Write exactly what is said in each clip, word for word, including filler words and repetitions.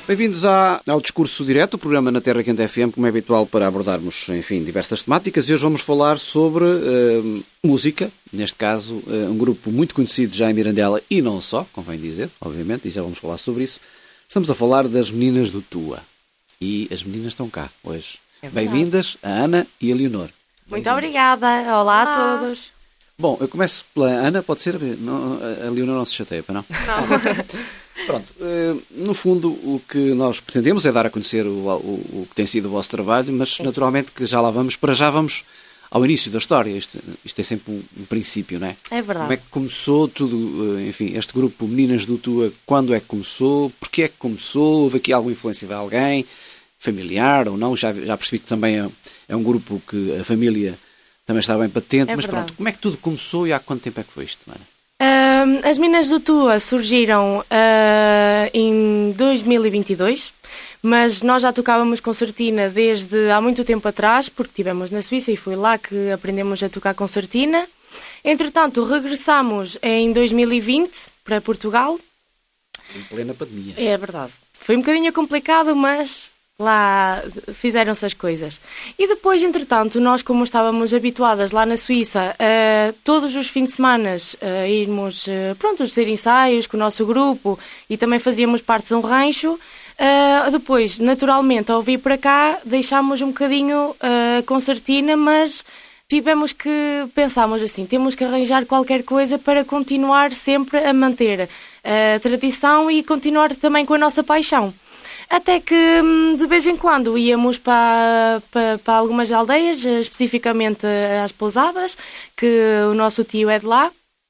Bem-vindos à, ao Discurso Direto, o programa na Terra Quente F M, como é habitual para abordarmos, enfim, diversas temáticas. E hoje vamos falar sobre uh, música, neste caso, uh, um grupo muito conhecido já em Mirandela e não só, convém dizer, obviamente, e já vamos falar sobre isso. Estamos a falar das meninas do Tua. E as meninas estão cá hoje. É Bem-vindas, a Ana e a Leonor. Muito obrigada. Olá, Olá a todos. Bom, eu começo pela Ana, pode ser? Não, a Leonor não se chateia, para não? Não. Pronto, no fundo o que nós pretendemos é dar a conhecer o, o, o que tem sido o vosso trabalho, mas Sim. naturalmente que já lá vamos, para já vamos ao início da história. Isto, isto é sempre um, um princípio, não é? É verdade. Como é que começou tudo, enfim, este grupo Meninas do Tua, quando é que começou, porquê é que começou, houve aqui alguma influência de alguém, familiar ou não? Já, já percebi que também é, é um grupo que a família também está bem patente, é mas verdade. Pronto, como é que tudo começou e há quanto tempo é que foi isto, Ana? Uh, as Meninas do Tua surgiram uh, em dois mil e vinte e dois, mas nós já tocávamos concertina desde há muito tempo atrás, porque estivemos na Suíça e foi lá que aprendemos a tocar concertina. Entretanto, regressámos em dois mil e vinte para Portugal. Em plena pandemia. É verdade. Foi um bocadinho complicado, mas lá fizeram-se as coisas. E depois, entretanto, nós, como estávamos habituadas lá na Suíça, uh, todos os fins de semana uh, irmos, uh, pronto, ter ensaios com o nosso grupo e também fazíamos parte de um rancho. Uh, depois, naturalmente, ao vir para cá, deixámos um bocadinho a uh, concertina, mas tivemos que, pensámos assim, temos que arranjar qualquer coisa para continuar sempre a manter a tradição e continuar também com a nossa paixão. Até que, de vez em quando, íamos para, para, para algumas aldeias, especificamente às pousadas, que o nosso tio é de lá,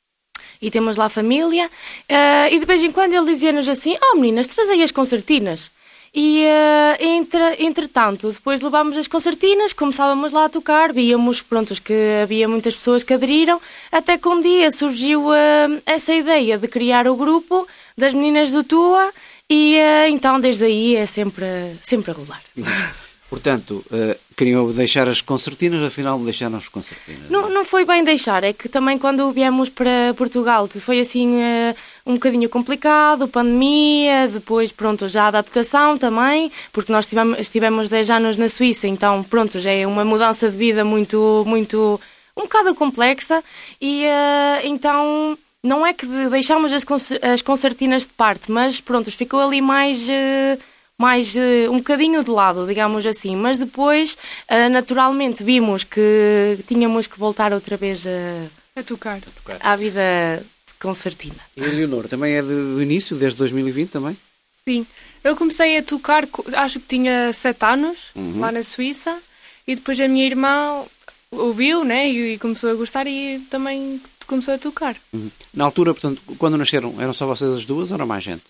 e temos lá família, uh, e de vez em quando ele dizia-nos assim, oh meninas, trazei as concertinas. E, uh, entre, entretanto, depois levámos as concertinas, começávamos lá a tocar, víamos, prontos, que havia muitas pessoas que aderiram, até que um dia surgiu uh, essa ideia de criar o grupo das Meninas do Tua, e uh, então desde aí é sempre, sempre a rolar. Portanto, uh, queriam deixar as concertinas, afinal deixaram as concertinas. Não, não foi bem deixar, é que também quando viemos para Portugal foi assim uh, um bocadinho complicado, pandemia, depois pronto, já a adaptação também, porque nós estivemos, estivemos dez anos na Suíça, então pronto, já é uma mudança de vida muito, muito, um bocado complexa, e uh, então não é que deixámos as, as concertinas de parte, mas pronto, ficou ali mais... Uh, mais uh, um bocadinho de lado, digamos assim, mas depois uh, naturalmente vimos que tínhamos que voltar outra vez a, a, tocar. a tocar à vida de concertina. E a Leonor, também é de, do início, desde dois mil e vinte também? Sim, eu comecei a tocar, acho que tinha sete anos, uhum. lá na Suíça, e depois a minha irmã ouviu, né, e começou a gostar e também começou a tocar. Uhum. Na altura, portanto, quando nasceram, eram só vocês as duas ou era mais gente?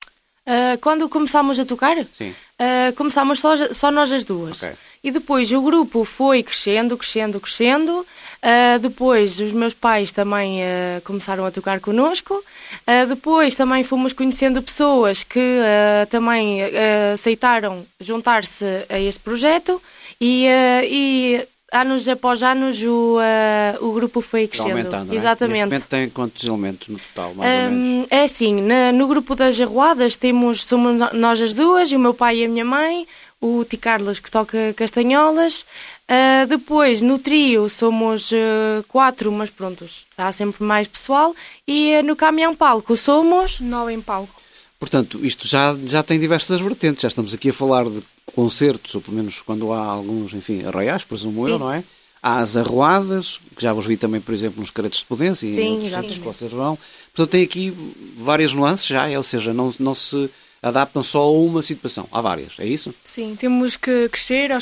Uh, quando começámos a tocar, Sim. Uh, começámos só, só nós as duas. Okay. E depois o grupo foi crescendo, crescendo, crescendo. Uh, depois os meus pais também uh, começaram a tocar connosco. Uh, depois também fomos conhecendo pessoas que uh, também uh, aceitaram juntar-se a este projeto. E... Uh, e anos após anos o, uh, o grupo foi crescendo. Aumentando, exatamente. Neste momento tem quantos elementos no total, mais um, ou menos? É assim, na, no grupo das arruadas temos, somos nós as duas, o meu pai e a minha mãe, o Ti Carlos que toca castanholas, uh, depois no trio somos uh, quatro, mas prontos, há sempre mais pessoal, e uh, no caminhão palco somos... Nove em palco. Portanto, isto já, já tem diversas vertentes, já estamos aqui a falar de concertos, ou pelo menos quando há alguns, enfim, arraiais, presumo Sim. eu, não é? Há as arruadas, que já vos vi também, por exemplo, nos Caretos de Podência e em outros sítios que vocês vão. Portanto, tem aqui várias nuances já, ou seja, não, não se adaptam só a uma situação. Há várias, é isso? Sim, temos que crescer aos